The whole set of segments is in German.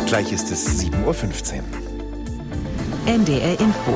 Gleich ist es 7:15 Uhr. NDR Info.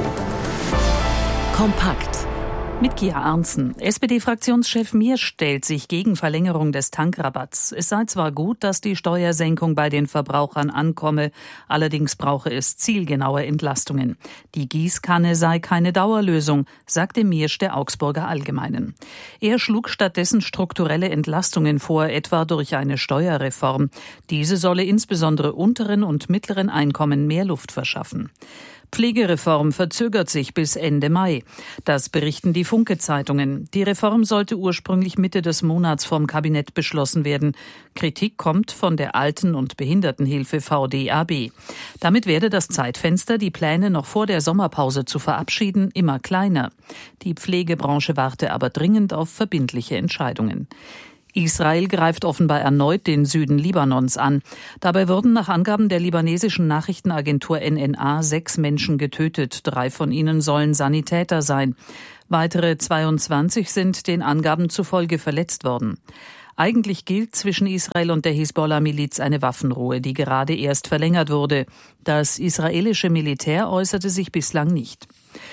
Kompakt. Mit Kia Arntzen. SPD-Fraktionschef Miersch stellt sich gegen Verlängerung des Tankrabatts. Es sei zwar gut, dass die Steuersenkung bei den Verbrauchern ankomme, allerdings brauche es zielgenaue Entlastungen. Die Gießkanne sei keine Dauerlösung, sagte Miersch der Augsburger Allgemeinen. Er schlug stattdessen strukturelle Entlastungen vor, etwa durch eine Steuerreform. Diese solle insbesondere unteren und mittleren Einkommen mehr Luft verschaffen. Pflegereform verzögert sich bis Ende Mai. Das berichten die Funke-Zeitungen. Die Reform sollte ursprünglich Mitte des Monats vom Kabinett beschlossen werden. Kritik kommt von der Alten- und Behindertenhilfe VDAB. Damit werde das Zeitfenster, die Pläne noch vor der Sommerpause zu verabschieden, immer kleiner. Die Pflegebranche warte aber dringend auf verbindliche Entscheidungen. Israel greift offenbar erneut den Süden Libanons an. Dabei wurden nach Angaben der libanesischen Nachrichtenagentur NNA 6 Menschen getötet. 3 von ihnen sollen Sanitäter sein. Weitere 22 sind den Angaben zufolge verletzt worden. Eigentlich gilt zwischen Israel und der Hisbollah-Miliz eine Waffenruhe, die gerade erst verlängert wurde. Das israelische Militär äußerte sich bislang nicht.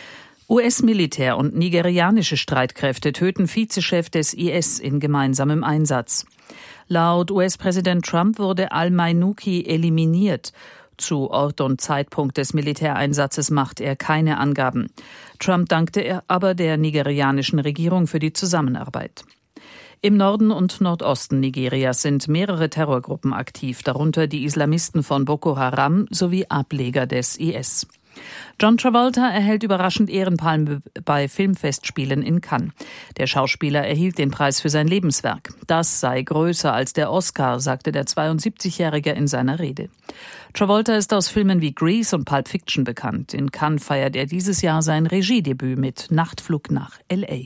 US-Militär und nigerianische Streitkräfte töten Vizechef des IS in gemeinsamem Einsatz. Laut US-Präsident Trump wurde al-Mainouki eliminiert. Zu Ort und Zeitpunkt des Militäreinsatzes macht er keine Angaben. Trump dankte aber der nigerianischen Regierung für die Zusammenarbeit. Im Norden und Nordosten Nigerias sind mehrere Terrorgruppen aktiv, darunter die Islamisten von Boko Haram sowie Ableger des IS. John Travolta erhält überraschend Ehrenpalme bei Filmfestspielen in Cannes. Der Schauspieler erhielt den Preis für sein Lebenswerk. Das sei größer als der Oscar, sagte der 72-Jährige in seiner Rede. Travolta ist aus Filmen wie Grease und Pulp Fiction bekannt. In Cannes feiert er dieses Jahr sein Regiedebüt mit Nachtflug nach L.A.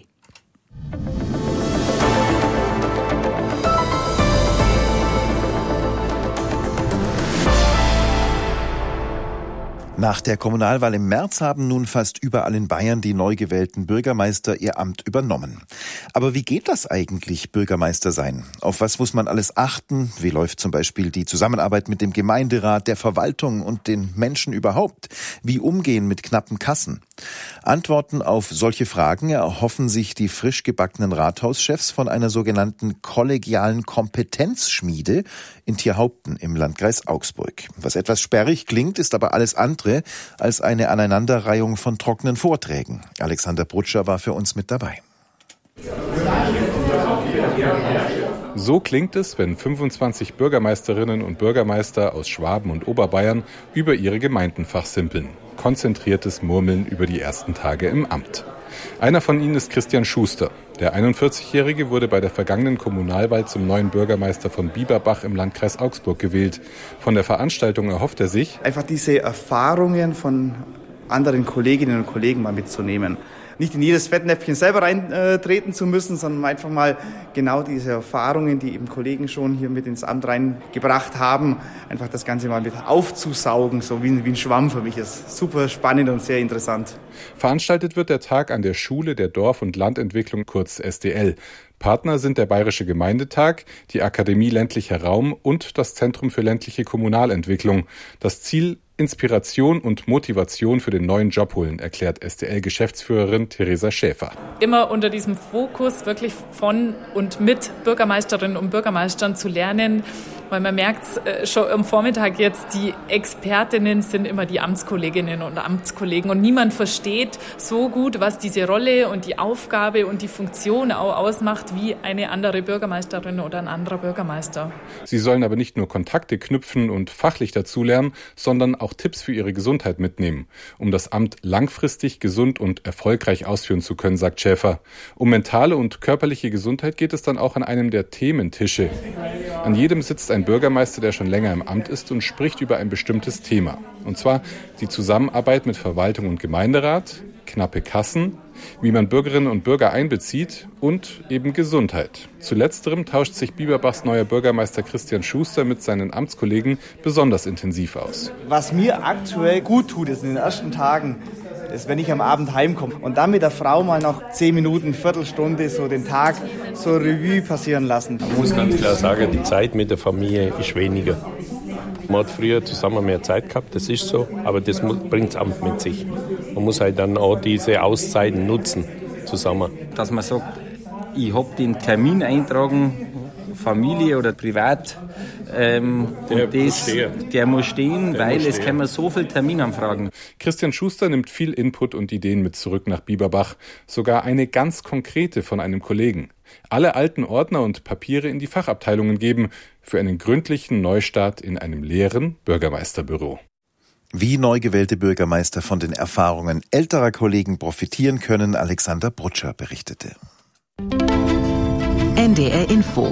Nach der Kommunalwahl im März haben nun fast überall in Bayern die neu gewählten Bürgermeister ihr Amt übernommen. Aber wie geht das eigentlich, Bürgermeister sein? Auf was muss man alles achten? Wie läuft zum Beispiel die Zusammenarbeit mit dem Gemeinderat, der Verwaltung und den Menschen überhaupt? Wie umgehen mit knappen Kassen? Antworten auf solche Fragen erhoffen sich die frisch gebackenen Rathauschefs von einer sogenannten kollegialen Kompetenzschmiede in Tierhaupten im Landkreis Augsburg. Was etwas sperrig klingt, ist aber alles andere als eine Aneinanderreihung von trockenen Vorträgen. Alexander Brutscher war für uns mit dabei. So klingt es, wenn 25 Bürgermeisterinnen und Bürgermeister aus Schwaben und Oberbayern über ihre Gemeinden fachsimpeln. Konzentriertes Murmeln über die ersten Tage im Amt. Einer von ihnen ist Christian Schuster. Der 41-Jährige wurde bei der vergangenen Kommunalwahl zum neuen Bürgermeister von Bieberbach im Landkreis Augsburg gewählt. Von der Veranstaltung erhofft er sich, einfach diese Erfahrungen von anderen Kolleginnen und Kollegen mal mitzunehmen. Nicht in jedes Fettnäpfchen selber reintreten zu müssen, sondern einfach mal genau diese Erfahrungen, die eben Kollegen schon hier mit ins Amt reingebracht haben, einfach das Ganze mal mit aufzusaugen, so wie ein Schwamm für mich ist. Super spannend und sehr interessant. Veranstaltet wird der Tag an der Schule der Dorf- und Landentwicklung, kurz SDL. Partner sind der Bayerische Gemeindetag, die Akademie Ländlicher Raum und das Zentrum für ländliche Kommunalentwicklung. Das Ziel: Inspiration und Motivation für den neuen Job holen, erklärt SDL-Geschäftsführerin Theresa Schäfer. Immer unter diesem Fokus wirklich von und mit Bürgermeisterinnen und Bürgermeistern zu lernen, weil man merkt schon am Vormittag jetzt, die Expertinnen sind immer die Amtskolleginnen und Amtskollegen und niemand versteht so gut, was diese Rolle und die Aufgabe und die Funktion auch ausmacht, wie eine andere Bürgermeisterin oder ein anderer Bürgermeister. Sie sollen aber nicht nur Kontakte knüpfen und fachlich dazulernen, sondern auch Tipps für ihre Gesundheit mitnehmen, um das Amt langfristig gesund und erfolgreich ausführen zu können, sagt Schäfer. Um mentale und körperliche Gesundheit geht es dann auch an einem der Thementische. An jedem sitzt ein Bürgermeister, der schon länger im Amt ist und spricht über ein bestimmtes Thema. Und zwar die Zusammenarbeit mit Verwaltung und Gemeinderat, knappe Kassen, wie man Bürgerinnen und Bürger einbezieht und eben Gesundheit. Zu letzterem tauscht sich Bieberbachs neuer Bürgermeister Christian Schuster mit seinen Amtskollegen besonders intensiv aus. Was mir aktuell gut tut, ist in den ersten Tagen, ist, wenn ich am Abend heimkomme und dann mit der Frau mal noch 10 Minuten, Viertelstunde so den Tag so Revue passieren lassen. Ich muss ganz klar sagen, die Zeit mit der Familie ist weniger. Man hat früher zusammen mehr Zeit gehabt, das ist so, aber das bringt das Amt mit sich. Man muss halt dann auch diese Auszeiten nutzen, zusammen. Dass man sagt, ich habe den Termin eintragen, Familie oder privat, der muss stehen, weil es kann man so viel Terminanfragen. Christian Schuster nimmt viel Input und Ideen mit zurück nach Bieberbach, sogar eine ganz konkrete von einem Kollegen. Alle alten Ordner und Papiere in die Fachabteilungen geben, für einen gründlichen Neustart in einem leeren Bürgermeisterbüro. Wie neu gewählte Bürgermeister von den Erfahrungen älterer Kollegen profitieren können, Alexander Brutscher berichtete. NDR Info.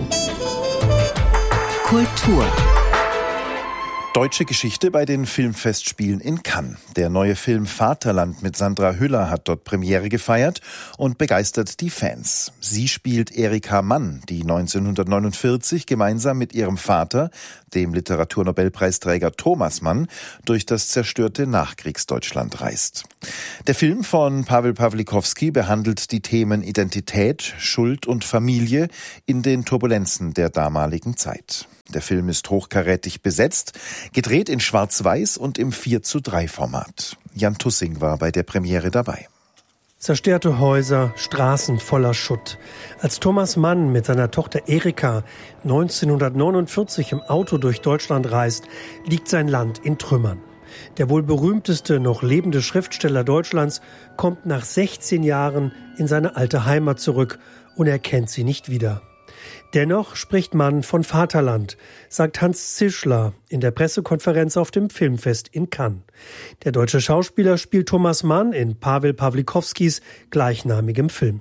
Kultur. Deutsche Geschichte bei den Filmfestspielen in Cannes. Der neue Film Vaterland mit Sandra Hüller hat dort Premiere gefeiert und begeistert die Fans. Sie spielt Erika Mann, die 1949 gemeinsam mit ihrem Vater, dem Literaturnobelpreisträger Thomas Mann, durch das zerstörte Nachkriegsdeutschland reist. Der Film von Paweł Pawlikowski behandelt die Themen Identität, Schuld und Familie in den Turbulenzen der damaligen Zeit. Der Film ist hochkarätig besetzt, gedreht in Schwarz-Weiß und im 4:3-Format. Jan Tussing war bei der Premiere dabei. Zerstörte Häuser, Straßen voller Schutt. Als Thomas Mann mit seiner Tochter Erika 1949 im Auto durch Deutschland reist, liegt sein Land in Trümmern. Der wohl berühmteste noch lebende Schriftsteller Deutschlands kommt nach 16 Jahren in seine alte Heimat zurück und erkennt sie nicht wieder. Dennoch spricht Mann von Vaterland, sagt Hans Zischler in der Pressekonferenz auf dem Filmfest in Cannes. Der deutsche Schauspieler spielt Thomas Mann in Paweł Pawlikowskis gleichnamigem Film.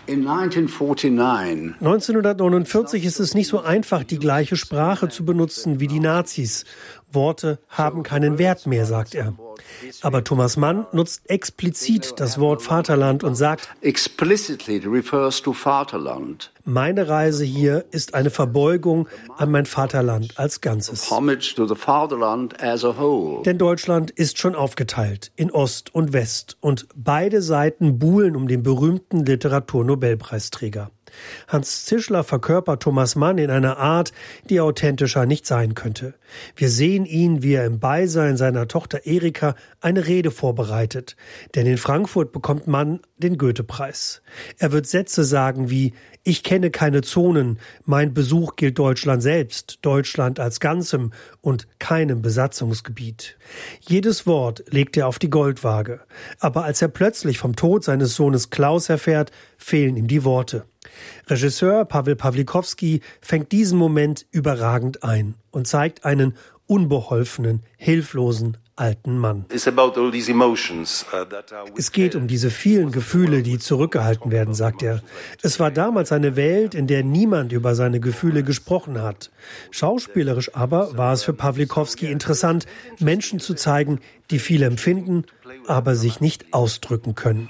1949 ist es nicht so einfach, die gleiche Sprache zu benutzen wie die Nazis. Worte haben keinen Wert mehr, sagt er. Aber Thomas Mann nutzt explizit das Wort Vaterland und sagt, meine Reise hier ist eine Verbeugung an mein Vaterland als Ganzes. Denn Deutschland ist schon aufgeteilt in Ost und West und beide Seiten buhlen um den berühmten Literaturnobelpreisträger. Hans Zischler verkörpert Thomas Mann in einer Art, die authentischer nicht sein könnte. Wir sehen ihn, wie er im Beisein seiner Tochter Erika eine Rede vorbereitet. Denn in Frankfurt bekommt Mann den Goethe-Preis. Er wird Sätze sagen wie: Ich kenne keine Zonen, mein Besuch gilt Deutschland selbst, Deutschland als Ganzem und keinem Besatzungsgebiet. Jedes Wort legt er auf die Goldwaage. Aber als er plötzlich vom Tod seines Sohnes Klaus erfährt, fehlen ihm die Worte. Regisseur Paweł Pawlikowski fängt diesen Moment überragend ein und zeigt einen unbeholfenen, hilflosen alten Mann. Es geht um diese vielen Gefühle, die zurückgehalten werden, sagt er. Es war damals eine Welt, in der niemand über seine Gefühle gesprochen hat. Schauspielerisch aber war es für Pawlikowski interessant, Menschen zu zeigen, die viel empfinden, aber sich nicht ausdrücken können.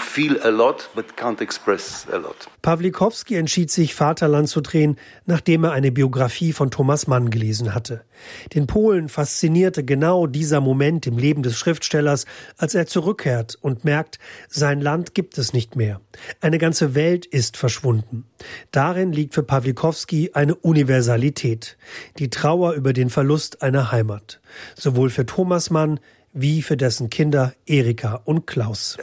Pawlikowski entschied sich, Vaterland zu drehen, nachdem er eine Biografie von Thomas Mann gelesen hatte. Den Polen faszinierte genau dieser Moment im Leben des Schriftstellers, als er zurückkehrt und merkt, sein Land gibt es nicht mehr. Eine ganze Welt ist verschwunden. Darin liegt für Pawlikowski eine Universalität, die Trauer über den Verlust einer Heimat. Sowohl für Thomas Mann wie für dessen Kinder Erika und Klaus.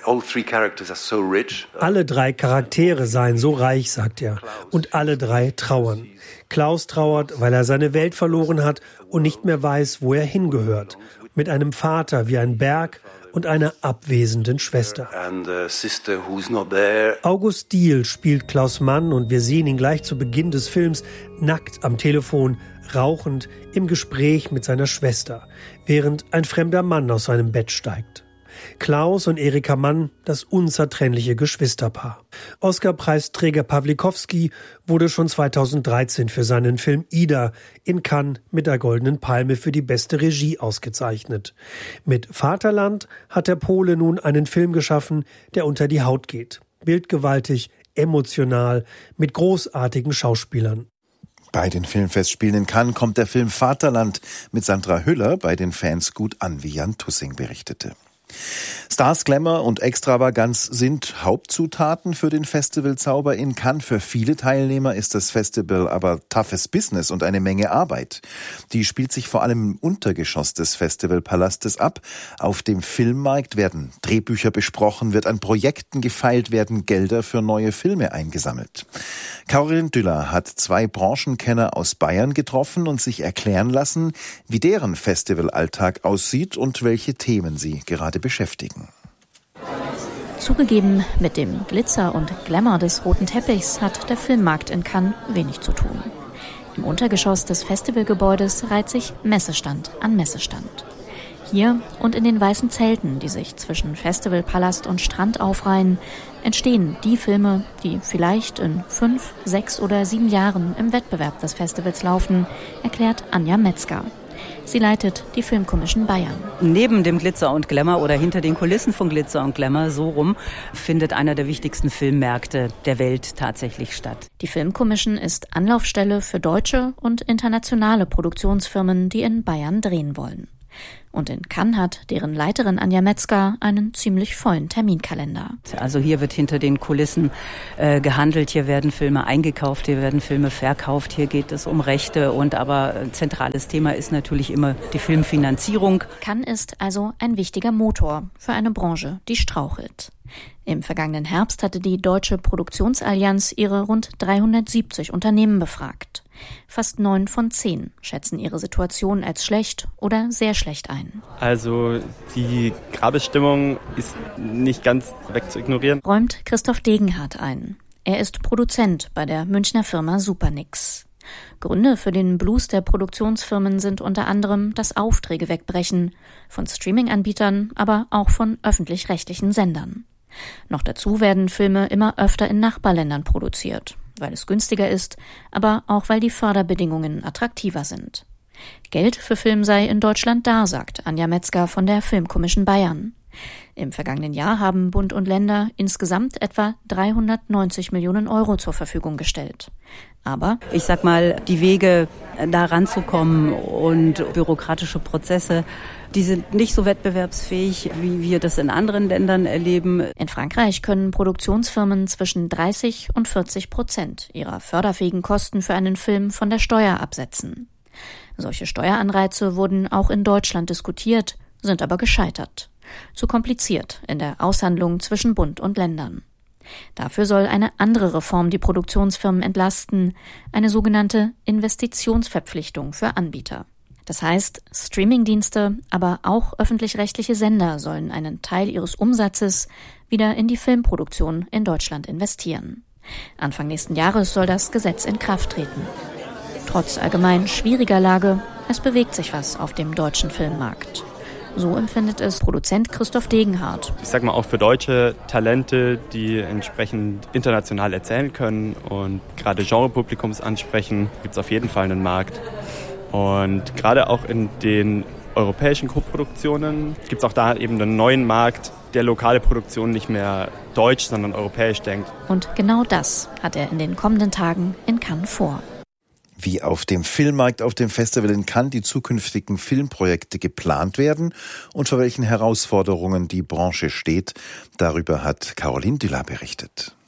Alle drei Charaktere seien so reich, sagt er, und alle drei trauern. Klaus trauert, weil er seine Welt verloren hat und nicht mehr weiß, wo er hingehört. Mit einem Vater wie ein Berg und einer abwesenden Schwester. August Diehl spielt Klaus Mann und wir sehen ihn gleich zu Beginn des Films nackt am Telefon, rauchend im Gespräch mit seiner Schwester, während ein fremder Mann aus seinem Bett steigt. Klaus und Erika Mann, das unzertrennliche Geschwisterpaar. Oscar-Preisträger Pawlikowski wurde schon 2013 für seinen Film Ida in Cannes mit der Goldenen Palme für die beste Regie ausgezeichnet. Mit Vaterland hat der Pole nun einen Film geschaffen, der unter die Haut geht. Bildgewaltig, emotional, mit großartigen Schauspielern. Bei den Filmfestspielen in Cannes kommt der Film Vaterland mit Sandra Hüller bei den Fans gut an, wie Jan Tussing berichtete. Stars, Glamour und Extravaganz sind Hauptzutaten für den Festivalzauber in Cannes. Für viele Teilnehmer ist das Festival aber toughes Business und eine Menge Arbeit. Die spielt sich vor allem im Untergeschoss des Festivalpalastes ab. Auf dem Filmmarkt werden Drehbücher besprochen, wird an Projekten gefeilt, werden Gelder für neue Filme eingesammelt. Caroline Düller hat 2 Branchenkenner aus Bayern getroffen und sich erklären lassen, wie deren Festivalalltag aussieht und welche Themen sie gerade beschäftigen. Zugegeben, mit dem Glitzer und Glamour des roten Teppichs hat der Filmmarkt in Cannes wenig zu tun. Im Untergeschoss des Festivalgebäudes reiht sich Messestand an Messestand. Hier und in den weißen Zelten, die sich zwischen Festivalpalast und Strand aufreihen, entstehen die Filme, die vielleicht in 5, 6 oder 7 Jahren im Wettbewerb des Festivals laufen, erklärt Anja Metzger. Sie leitet die Filmkommission Bayern. Neben dem Glitzer und Glamour oder hinter den Kulissen von Glitzer und Glamour, so rum, findet einer der wichtigsten Filmmärkte der Welt tatsächlich statt. Die Filmkommission ist Anlaufstelle für deutsche und internationale Produktionsfirmen, die in Bayern drehen wollen. Und in Cannes hat deren Leiterin Anja Metzger einen ziemlich vollen Terminkalender. Also hier wird hinter den Kulissen gehandelt, hier werden Filme eingekauft, hier werden Filme verkauft, hier geht es um Rechte und aber zentrales Thema ist natürlich immer die Filmfinanzierung. Cannes ist also ein wichtiger Motor für eine Branche, die strauchelt. Im vergangenen Herbst hatte die Deutsche Produktionsallianz ihre rund 370 Unternehmen befragt. Fast 9 von 10 schätzen ihre Situation als schlecht oder sehr schlecht ein. Also die Grabesstimmung ist nicht ganz wegzuignorieren, räumt Christoph Degenhardt ein. Er ist Produzent bei der Münchner Firma Supernix. Gründe für den Blues der Produktionsfirmen sind unter anderem das Aufträge wegbrechen, von Streaming-Anbietern, aber auch von öffentlich-rechtlichen Sendern. Noch dazu werden Filme immer öfter in Nachbarländern produziert, weil es günstiger ist, aber auch weil die Förderbedingungen attraktiver sind. Geld für Film sei in Deutschland da, sagt Anja Metzger von der Filmkommission Bayern. Im vergangenen Jahr haben Bund und Länder insgesamt etwa 390 Millionen Euro zur Verfügung gestellt. Aber ich sag mal, die Wege da ranzukommen und bürokratische Prozesse, die sind nicht so wettbewerbsfähig, wie wir das in anderen Ländern erleben. In Frankreich können Produktionsfirmen zwischen 30% und 40% ihrer förderfähigen Kosten für einen Film von der Steuer absetzen. Solche Steueranreize wurden auch in Deutschland diskutiert, sind aber gescheitert. Zu kompliziert in der Aushandlung zwischen Bund und Ländern. Dafür soll eine andere Reform die Produktionsfirmen entlasten, eine sogenannte Investitionsverpflichtung für Anbieter. Das heißt, Streamingdienste, aber auch öffentlich-rechtliche Sender sollen einen Teil ihres Umsatzes wieder in die Filmproduktion in Deutschland investieren. Anfang nächsten Jahres soll das Gesetz in Kraft treten. Trotz allgemein schwieriger Lage, es bewegt sich was auf dem deutschen Filmmarkt. So empfindet es Produzent Christoph Degenhardt. Ich sag mal auch für deutsche Talente, die entsprechend international erzählen können und gerade Genrepublikums ansprechen, gibt es auf jeden Fall einen Markt. Und gerade auch in den europäischen Koproduktionen gibt es auch da eben einen neuen Markt, der lokale Produktion nicht mehr deutsch, sondern europäisch denkt. Und genau das hat er in den kommenden Tagen in Cannes vor. Wie auf dem Filmmarkt, auf dem Festival in Cannes die zukünftigen Filmprojekte geplant werden und vor welchen Herausforderungen die Branche steht, darüber hat Caroline Düller berichtet.